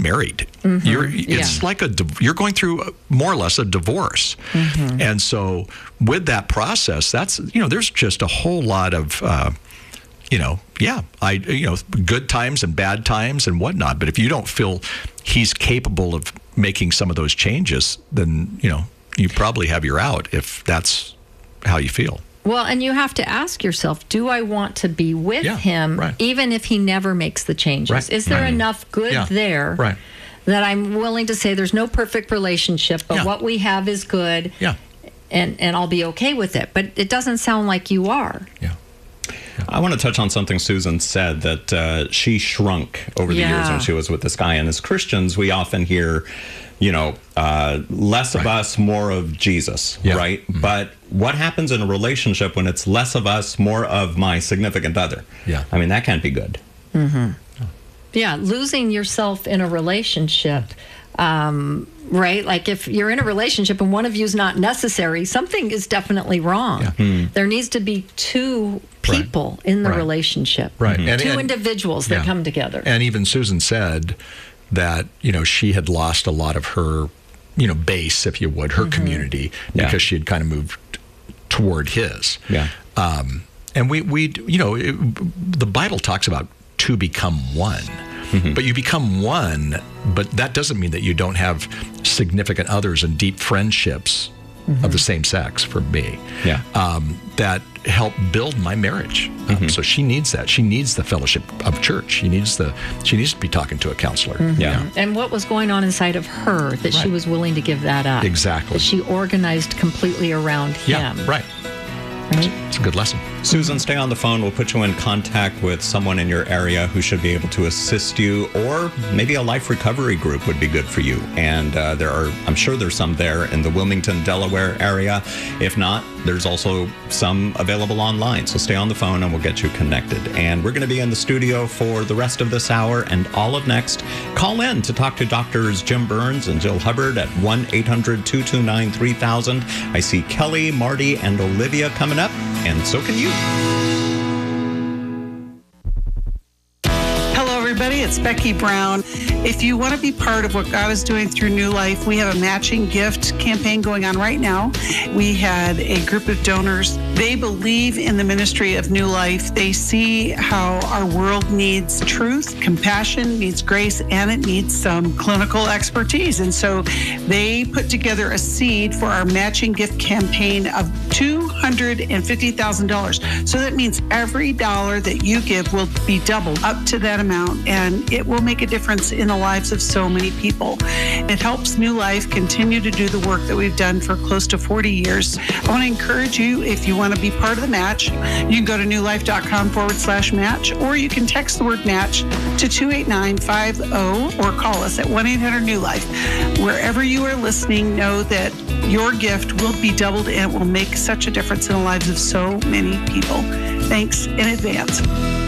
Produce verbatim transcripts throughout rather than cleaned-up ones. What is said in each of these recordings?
married. Mm-hmm. You're, it's yeah. like a, you're going through a, more or less a divorce. Mm-hmm. And so with that process, that's, you know, there's just a whole lot of, uh, you know, yeah, I, you know, good times and bad times and whatnot. But if you don't feel he's capable of making some of those changes, then, you know, you probably have your out if that's how you feel. Well, and you have to ask yourself, do I want to be with yeah, him right. even if he never makes the changes? Right. Is there right. enough good yeah. there right. that I'm willing to say there's no perfect relationship, but yeah. what we have is good, yeah. and, and I'll be okay with it? But it doesn't sound like you are. Yeah. Yeah. I want to touch on something Susan said, that uh, she shrunk over the yeah. years when she was with this guy. And as Christians, we often hear, you know, uh, less of right. us, more of Jesus, yeah. right? Mm-hmm. But what happens in a relationship when it's less of us, more of my significant other? Yeah. I mean, that can't be good. Mm-hmm. Yeah, losing yourself in a relationship, um, right? Like if you're in a relationship and one of you is not necessary, something is definitely wrong. Yeah. Mm. There needs to be two people right. in the right. relationship, right? Mm-hmm. And, two and, individuals that yeah. come together. And even Susan said that, you know, she had lost a lot of her, you know, base, if you would, her mm-hmm. community, because yeah. she had kind of moved toward his. Yeah. Um, and we, we, you know, it, the Bible talks about to become one. Mm-hmm. But you become one, but that doesn't mean that you don't have significant others and deep friendships mm-hmm. of the same sex, for me, yeah. um, that help build my marriage. Mm-hmm. Um, so she needs that. She needs the fellowship of church. She needs the. She needs to be talking to a counselor. Mm-hmm. Yeah. And what was going on inside of her that right. she was willing to give that up? Exactly. That she organized completely around yeah, him. Right. Right. It's a good lesson. Susan, stay on the phone. We'll put you in contact with someone in your area who should be able to assist you, or maybe a life recovery group would be good for you. And uh, there are, I'm sure there's some there in the Wilmington, Delaware area. If not, there's also some available online. So stay on the phone and we'll get you connected. And we're going to be in the studio for the rest of this hour and all of next. Call in to talk to Doctors Jim Burns and Jill Hubbard at one eight hundred two two nine three thousand. I see Kelly, Marty, and Olivia coming up, and so can you. Hello, everybody. It's Becky Brown. If you want to be part of what God is doing through New Life, we have a matching gift campaign going on right now. We had a group of donors. They believe in the ministry of New Life. They see how our world needs truth, compassion, needs grace, and it needs some clinical expertise. And so they put together a seed for our matching gift campaign of two hundred fifty thousand dollars. So that means every dollar that you give will be doubled up to that amount, and it will make a difference in the lives of so many people. It helps New Life continue to do the work that we've done for close to forty years. I want to encourage you, if you want to be part of the match, you can go to newlife.com forward slash match, or you can text the word match to two eight nine five zero or call us at one eight hundred new life. Wherever you are listening, know that your gift will be doubled and it will make such a difference in the lives of so many people. Thanks in advance.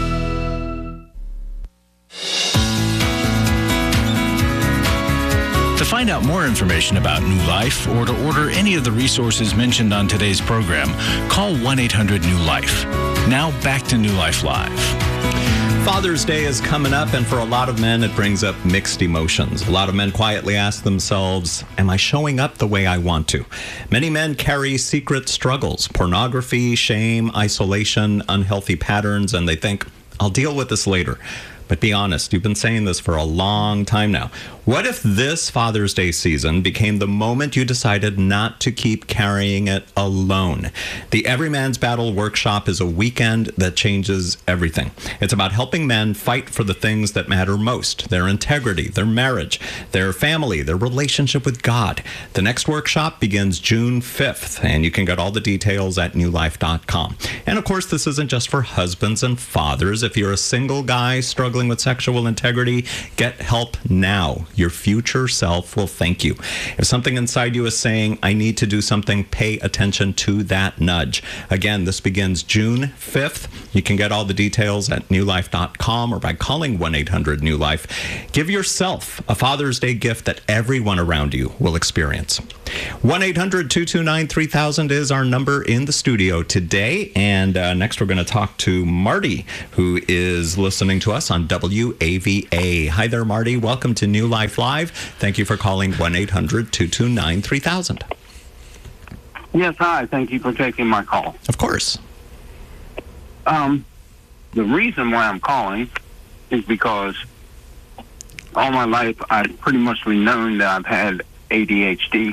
To find out more information about New Life or to order any of the resources mentioned on today's program, call one eight hundred new life. Now back to New Life Live. Father's Day is coming up, and for a lot of men, it brings up mixed emotions. A lot of men quietly ask themselves, am I showing up the way I want to? Many men carry secret struggles, pornography, shame, isolation, unhealthy patterns, and they think, I'll deal with this later. But be honest, you've been saying this for a long time now. What if this Father's Day season became the moment you decided not to keep carrying it alone? The Everyman's Battle Workshop is a weekend that changes everything. It's about helping men fight for the things that matter most: their integrity, their marriage, their family, their relationship with God. The next workshop begins June fifth, and you can get all the details at new life dot com. And of course, this isn't just for husbands and fathers. If you're a single guy struggling with sexual integrity, get help now. Your future self will thank you. If something inside you is saying, I need to do something, pay attention to that nudge. Again, this begins June fifth. You can get all the details at new life dot com or by calling one eight hundred new life. Give yourself a Father's Day gift that everyone around you will experience. one eight hundred two two nine three thousand is our number in the studio today. And uh, next we're going to talk to Marty, who is listening to us on on W A V A. Hi there, Marty. Welcome to New Life Live. Thank you for calling one eight hundred two two nine three thousand. Yes, hi. Thank you for taking my call. Of course. Um, the reason why I'm calling is because all my life I've pretty much known that I've had A D H D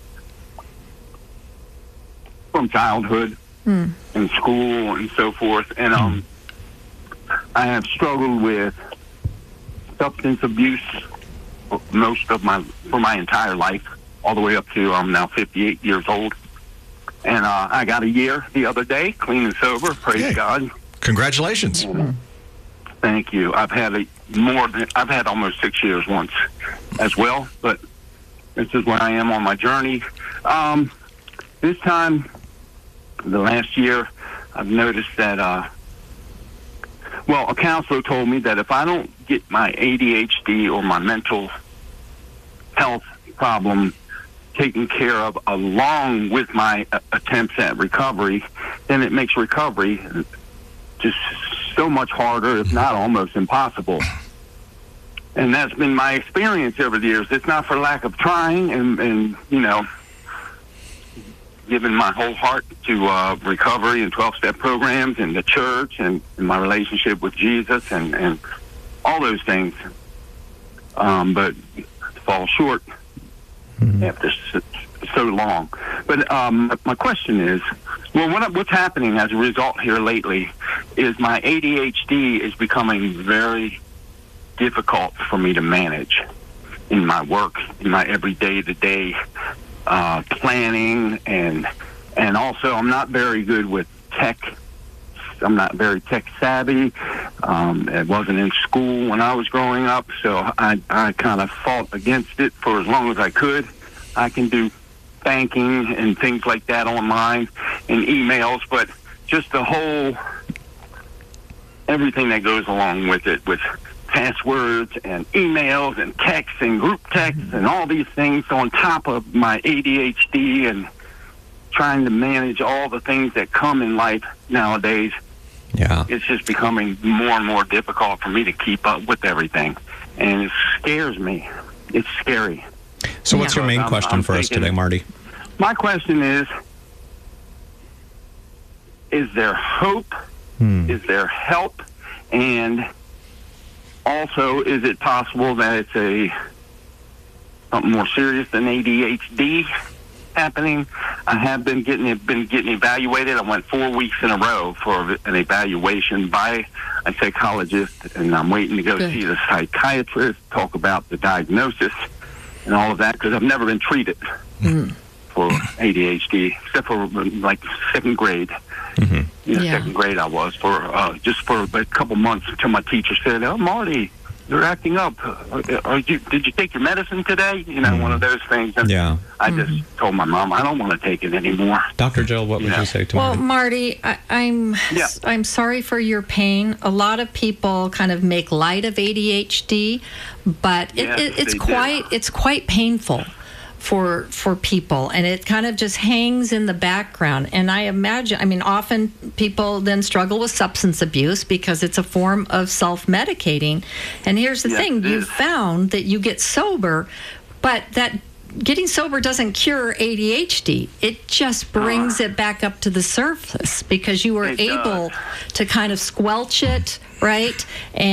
from childhood Mm. in school and so forth. And um, I have struggled with substance abuse most of my for my entire life, all the way up to I'm now fifty-eight years old. And uh, I got a year the other day, clean and sober. Praise Yay. God. Congratulations. And thank you. I've had a more than I've had almost six years once as well, but this is where I am on my journey. Um, this time, the last year, I've noticed that. Uh, well, a counselor told me that if I don't get my A D H D or my mental health problem taken care of along with my uh, attempts at recovery, then it makes recovery just so much harder, if not almost impossible. And that's been my experience over the years. It's not for lack of trying and, and you know, giving my whole heart to uh, recovery and twelve-step programs and the church and, and my relationship with Jesus and, and all those things. Um, but fall short mm-hmm. after so, so long. But um, my question is, well, what, what's happening as a result here lately is my A D H D is becoming very difficult for me to manage in my work, in my everyday to day uh, planning, and and also I'm not very good with tech. I'm not very tech savvy. Um, it wasn't in school when I was growing up, so I, I kind of fought against it for as long as I could. I can do banking and things like that online and emails, but just the whole, everything that goes along with it, with passwords and emails and texts and group texts and all these things on top of my A D H D and trying to manage all the things that come in life nowadays. Yeah. It's just becoming more and more difficult for me to keep up with everything. And it scares me. It's scary. So what's Yeah. your main I'm- question I'm for us thinking- today, Marty? My question is, is there hope? Hmm. Is there help? And also, is it possible that it's a something more serious than A D H D happening? I have been getting been getting evaluated. I went four weeks in a row for an evaluation by a psychologist, and I'm waiting to go Good. see the psychiatrist, talk about the diagnosis and all of that, because I've never been treated Mm. for A D H D, except for like second grade. Mm-hmm. You know, Yeah. second grade I was for uh, just for a couple months until my teacher said, "Oh, Marty, you're acting up. Uh, are you, did you take your medicine today?" You know, Mm. one of those things. And Yeah. I just told my mom, I don't want to take it anymore. Doctor Jill, what would Yeah. you say to Well, Marty? Marty, I, I'm Yeah. I'm sorry for your pain. A lot of people kind of make light of A D H D, but it, Yes, it, it's they do. quite it's quite painful for for people, and it kind of just hangs in the background. And I imagine, I mean, often people then struggle with substance abuse because it's a form of self-medicating. And here's the Yes, thing: it you is. found that you get sober, but that getting sober doesn't cure A D H D. It just brings it back up to the surface because you were It able does. to kind of squelch it, right?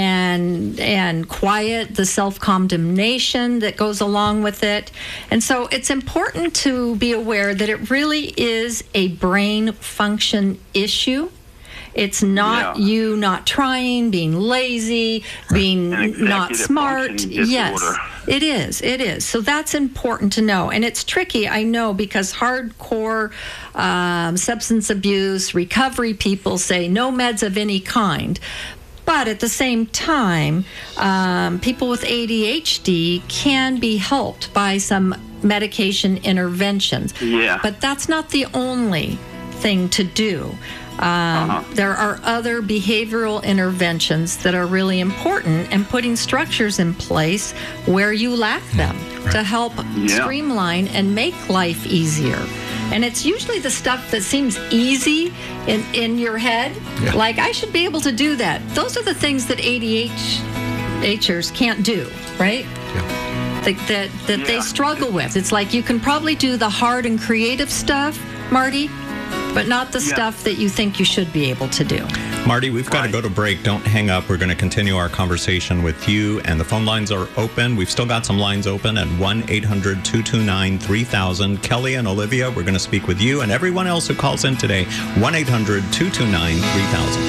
And and quiet the self-condemnation that goes along with it. And so it's important to be aware that it really is a brain function issue. It's not Yeah. you not trying, being lazy, being An not executive smart. functioning Yes, disorder. it is. It is. So that's important to know. And it's tricky, I know, because hardcore um, substance abuse recovery people say no meds of any kind. But at the same time, um, people with A D H D can be helped by some medication interventions. Yeah. But that's not the only thing to do. Um, Uh-huh. There are other behavioral interventions that are really important, and putting structures in place where you lack them to help Yeah. streamline and make life easier. And it's usually the stuff that seems easy in, in your head. Yeah. Like, I should be able to do that. Those are the things that A D H ers can't do, right? Yeah. That, that, that Yeah. they struggle with. It's like you can probably do the hard and creative stuff, Marty, but not the Yeah. stuff that you think you should be able to do. Marty, we've got to Right. go to break. Don't hang up. We're going to continue our conversation with you, and the phone lines are open. We've still got some lines open at one eight hundred two two nine three thousand. Kelly and Olivia, we're going to speak with you and everyone else who calls in today. one eight hundred two two nine three thousand.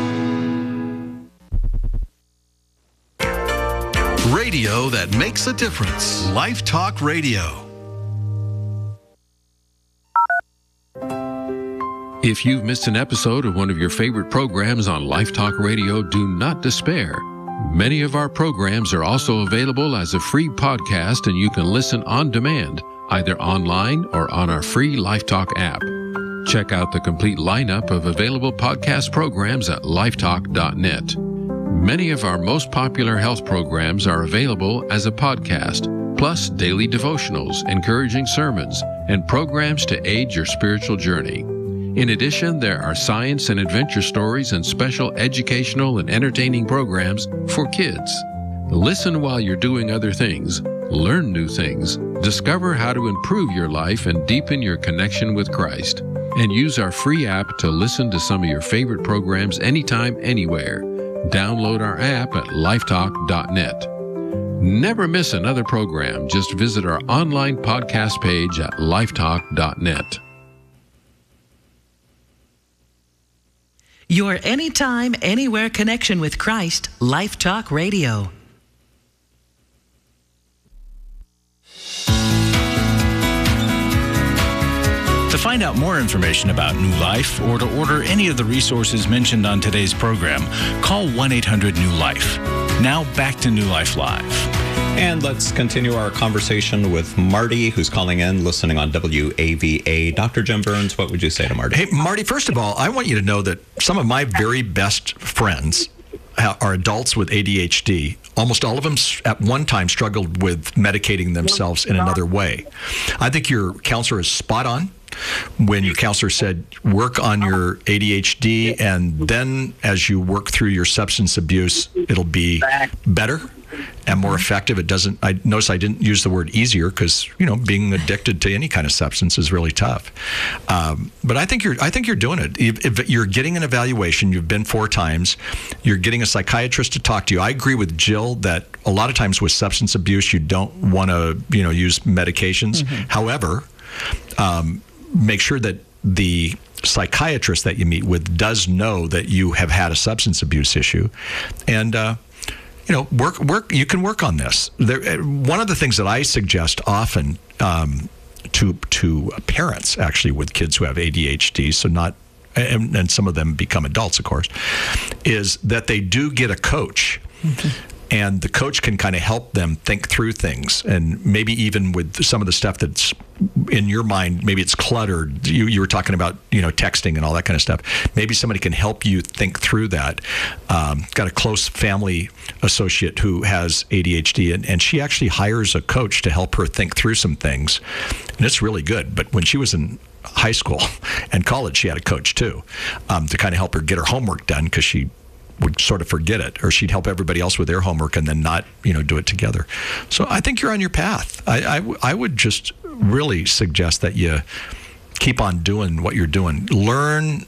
Radio that makes a difference. Life Talk Radio. If you've missed an episode of one of your favorite programs on Life Talk Radio, do not despair. Many of our programs are also available as a free podcast, and you can listen on demand, either online or on our free Life Talk app. Check out the complete lineup of available podcast programs at lifetalk dot net. Many of our most popular health programs are available as a podcast, plus daily devotionals, encouraging sermons, and programs to aid your spiritual journey. In addition, there are science and adventure stories and special educational and entertaining programs for kids. Listen while you're doing other things, learn new things, discover how to improve your life and deepen your connection with Christ. And use our free app to listen to some of your favorite programs anytime, anywhere. Download our app at lifetalk dot net. Never miss another program. Just visit our online podcast page at lifetalk dot net. Your anytime, anywhere connection with Christ, Life Talk Radio. To find out more information about New Life or to order any of the resources mentioned on today's program, call one eight hundred new life. Now back to New Life Live. And let's continue our conversation with Marty, who's calling in, listening on W A V A. Doctor Jim Burns, what would you say to Marty? Hey, Marty, first of all, I want you to know that some of my very best friends ha- are adults with A D H D. Almost all of them s- at one time struggled with medicating themselves in another way. I think your counselor is spot on when your counselor said work on your A D H D, and then as you work through your substance abuse, it'll be better and more effective. It doesn't, I notice I didn't use the word easier because, you know, being addicted to any kind of substance is really tough. Um, but I think you're, I think you're doing it. If, if you're getting an evaluation, you've been four times, you're getting a psychiatrist to talk to you. I agree with Jill that a lot of times with substance abuse, you don't want to, you know, use medications. Mm-hmm. However, um, make sure that the psychiatrist that you meet with does know that you have had a substance abuse issue, and uh, you know, work work. You can work on this. There, one of the things that I suggest often um, to to parents, actually, with kids who have A D H D, so not, and, and some of them become adults, of course, is that they do get a coach. Mm-hmm. And the coach can kind of help them think through things, and maybe even with some of the stuff that's in your mind, maybe it's cluttered. You you were talking about, you know, texting and all that kind of stuff. Maybe somebody can help you think through that. Um, got a close family associate who has A D H D, and, and she actually hires a coach to help her think through some things, and it's really good. But when she was in high school and college, she had a coach too, um, to kind of help her get her homework done, because she would sort of forget it, or she'd help everybody else with their homework and then not, you know, do it together. So I think you're on your path. I, I, I would just really suggest that you keep on doing what you're doing. Learn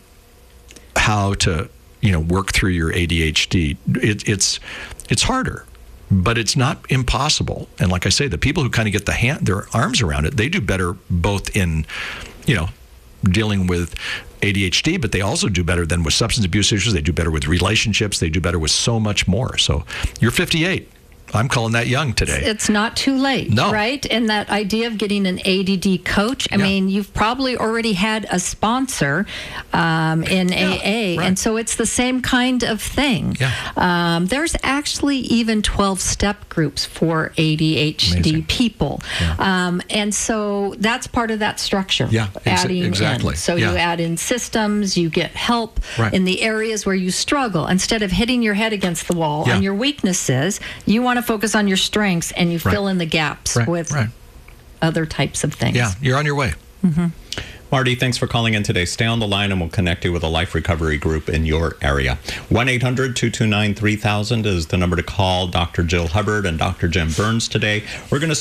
how to, you know, work through your A D H D. It, it's it's harder, but it's not impossible. And like I say, the people who kind of get the hand, their arms around it, they do better both in, you know, dealing with A D H D, but they also do better than with substance abuse issues. They do better with relationships. They do better with so much more. So you're fifty-eight. I'm calling that young today. It's not too late, no. right? And that idea of getting an A D D coach, I yeah. mean, you've probably already had a sponsor um, in yeah, A A, right. and so it's the same kind of thing. Yeah. Um, there's actually even twelve-step groups for A D H D Amazing. people. Yeah. Um, and so that's part of that structure. Yeah, ex- adding exactly. in. So Yeah. you add in systems, you get help Right. in the areas where you struggle. Instead of hitting your head against the wall Yeah. on your weaknesses, you want to focus on your strengths, and you Right. fill in the gaps Right, with right. other types of things. Yeah, you're on your way. Mm-hmm. Marty, thanks for calling in today. Stay on the line and we'll connect you with a life recovery group in your area. one eight hundred two two nine three thousand is the number to call Doctor Jill Hubbard and Doctor Jim Burns today. We're going to